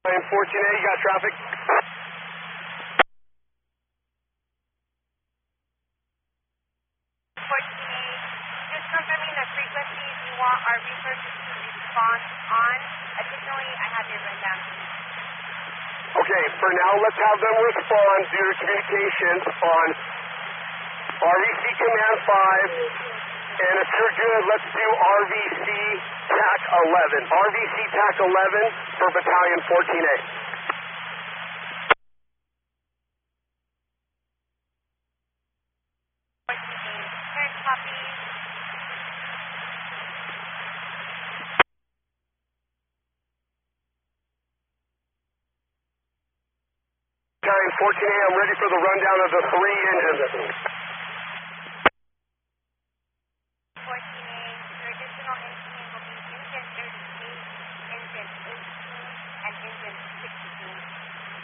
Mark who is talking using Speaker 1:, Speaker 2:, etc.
Speaker 1: Battalion 14A, you got traffic?
Speaker 2: Just confirming the frequencies you want our resources to respond on. Additionally, I have your rundown.
Speaker 1: Okay, for now, let's have them respond due to communications on RVC Command 5, and if you're good, let's do RVC TAC 11. RVC TAC 11 for Battalion 14A.
Speaker 2: Copy.
Speaker 1: Battalion 14A, I'm ready for the rundown of the 3 engines.